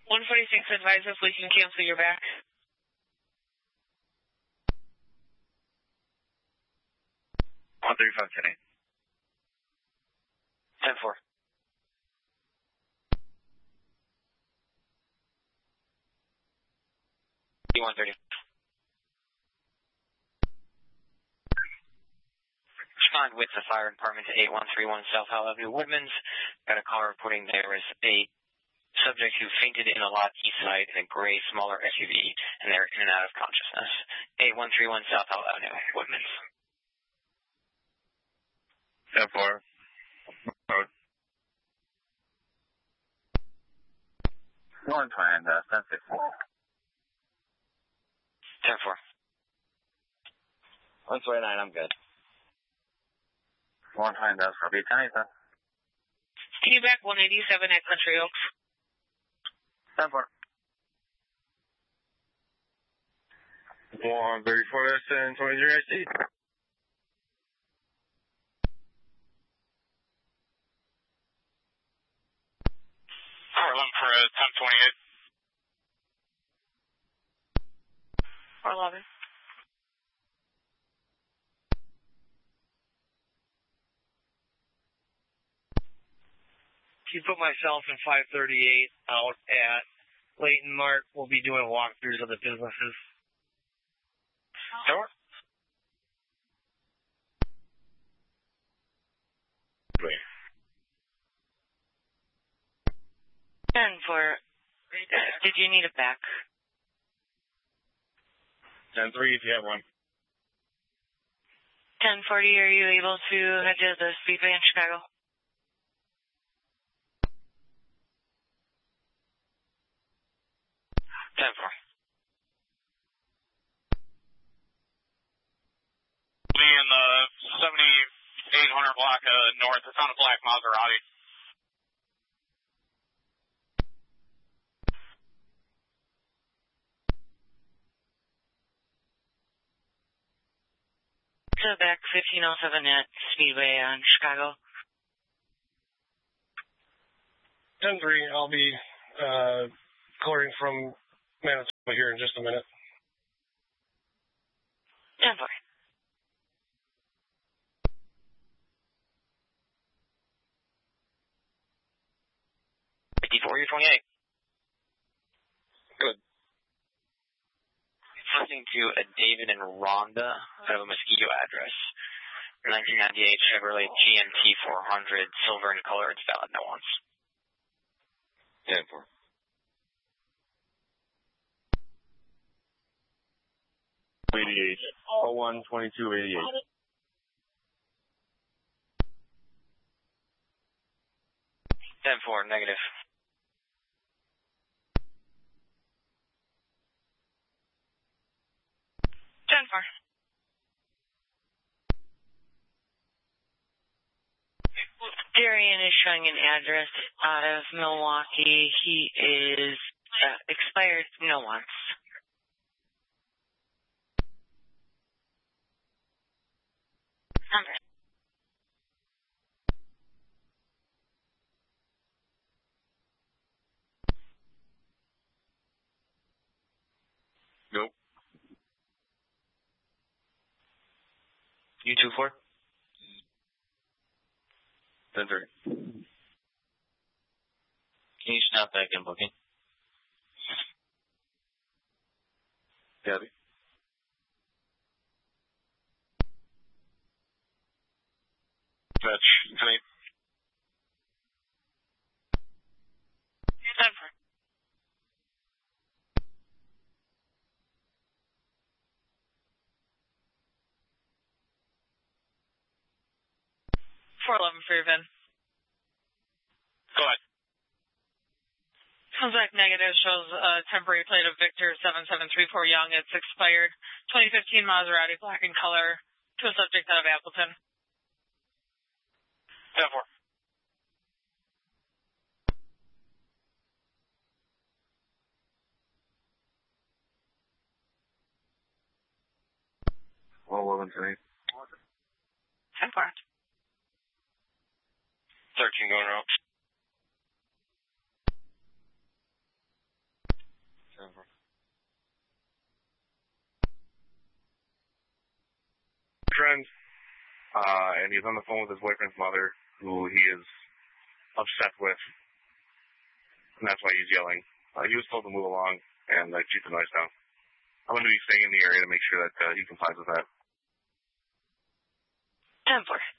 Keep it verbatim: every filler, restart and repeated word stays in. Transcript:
one forty-six, advise if we can cancel your back. one thirty-five, ten eight. ten four. one thirty. Respond with the fire department to eight one three one South Howell Avenue, Woodman's. Got a call reporting there is a subject who fainted in a lot east side in a gray, smaller S U V, and they're in and out of consciousness. eight one three one South Howell Avenue, Woodman's. ten four. Road. One plan, uh, ten six. ten four. one twenty-nine, I'm good. One time, that's for B ten eight, then. Can you back one eighty-seven at Country Oaks? ten four. one thirty-four, that's ten twenty-three, I see. four eleven for uh, ten twenty-eight. four eleven. You put myself and five thirty-eight out at Leighton Mart. We'll be doing walkthroughs of the businesses. Sure. ten four. Did you need it back? ten three, if you have one. ten forty, are you able to head to the Speedway in Chicago? ten four. Be in the seventy-eight hundred block uh, north. It's on a black Maserati. To back fifteen oh seven at Speedway in Chicago. ten three, I'll be uh, clearing from Manitoba here in just a minute. ten four. fifty-four, you're twenty-eight. Good. Listening to a David and Rhonda out of a Mosquito address. nineteen ninety-eight Chevrolet G M T four hundred, silver in color. It's valid, no ones. ten four. eighty-eight. oh one twenty-two eighty-eight. ten four, negative. ten four. Darian is showing an address out of Milwaukee. He is uh, expired, no ones. Number. Nope. U two four? ten three. Can you snap back in booking? Gabby. Fetch. Honey. ten four. four eleven for your V I N. Go ahead. Comes back negative, shows a temporary plate of Victor seven seven three four Young. It's expired. twenty fifteen Maserati, black in color, to a subject out of Appleton. ten four. one eleven tonight. ten four. thirteen going out. boyfriend, uh, and he's on the phone with his boyfriend's mother, who he is upset with, and that's why he's yelling. Uh, he was told to move along and uh, keep the noise down. I'm going to be staying in the area to make sure that uh, he complies with that. ten four.